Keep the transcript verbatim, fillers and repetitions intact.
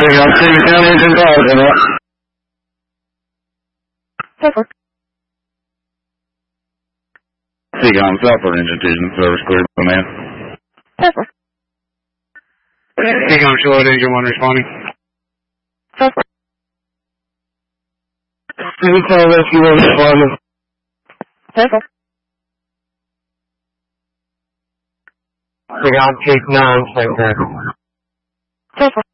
Seagull City County engine power, over. Perfect. Seagull Southport engine two service cleared, man. Perfect. Seagull Charlotte engine one responding. Perfect. Seagull Rescue one responding. Perfect. Seagull Chief nine, Saint Patrick. Perfect.